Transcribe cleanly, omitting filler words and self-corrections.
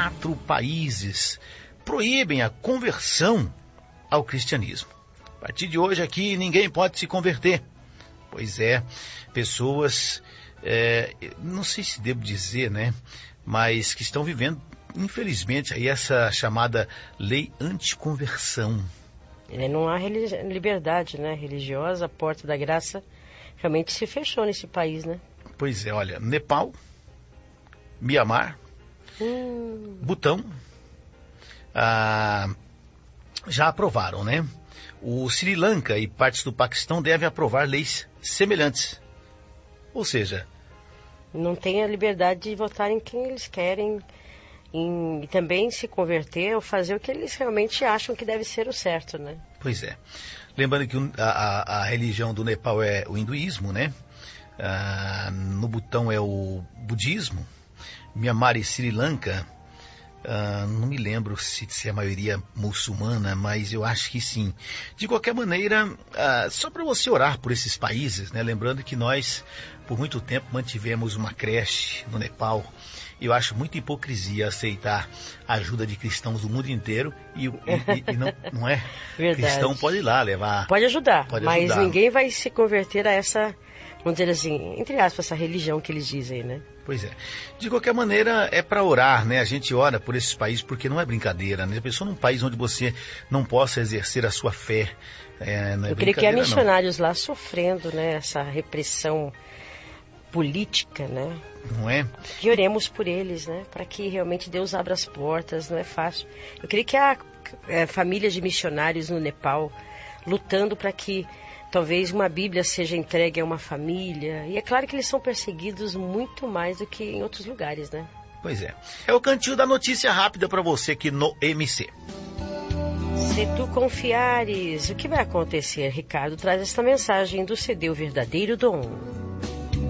4 países proíbem a conversão ao cristianismo. A partir de hoje aqui ninguém pode se converter. Pois é, pessoas, não sei se devo dizer, né, mas que estão vivendo, infelizmente, aí essa chamada lei anticonversão. Não há liberdade, né, religiosa, a porta da graça realmente se fechou nesse país, né? Pois é, olha, Nepal, Mianmar, Butão, já aprovaram, né? O Sri Lanka e partes do Paquistão devem aprovar leis semelhantes. Ou seja, não tem a liberdade de votar em quem eles querem e também se converter ou fazer o que eles realmente acham que deve ser o certo, né? Pois é. Lembrando que a religião do Nepal é o hinduísmo, né? No Butão é o budismo. Mianmar e Sri Lanka, não me lembro se é a maioria muçulmana, mas eu acho que sim. De qualquer maneira, só para você orar por esses países, né? Lembrando que nós, por muito tempo, mantivemos uma creche no Nepal. Eu acho muita hipocrisia aceitar a ajuda de cristãos do mundo inteiro e não é? Verdade. Cristão pode ir lá levar. Pode ajudar, mas ninguém vai se converter a essa, vamos dizer assim, entre aspas, essa religião que eles dizem, né? Pois é. De qualquer maneira, é para orar, né? A gente ora por esses países porque não é brincadeira, né? A pessoa num país onde você não possa exercer a sua fé, não é. Eu creio que há missionários lá sofrendo, né? Essa repressão política, né? Não é? E oremos por eles, né? Para que realmente Deus abra as portas, não é fácil. Eu creio que há famílias de missionários no Nepal lutando para que talvez uma Bíblia seja entregue a uma família. E é claro que eles são perseguidos muito mais do que em outros lugares, né? Pois é. É o cantinho da notícia rápida para você aqui no MC. Se tu confiares, o que vai acontecer? Ricardo traz esta mensagem do CD O Verdadeiro Dom.